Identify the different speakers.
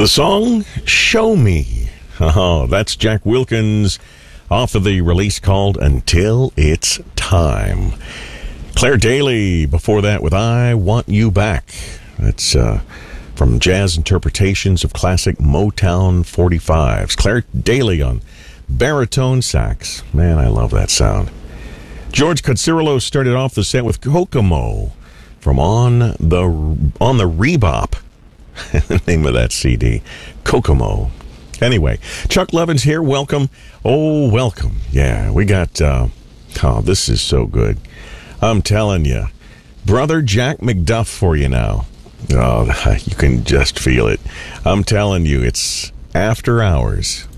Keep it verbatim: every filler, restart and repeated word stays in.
Speaker 1: The song, Show Me. Oh, that's Jack Wilkins off of the release called Until It's Time. Claire Daly before that with I Want You Back. That's uh, from Jazz Interpretations of Classic Motown forty-fives. Claire Daly on baritone sax. Man, I love that sound. George Kotzirillo started off the set with Kokomo from On the on the Rebop. The name of that C D. Kokomo. Anyway, Chuck Levins here. Welcome. Oh, welcome. Yeah, we got... Uh, oh, this is so good. I'm telling you. Brother Jack McDuff for you now. Oh, you can just feel it. I'm telling you, it's After Hours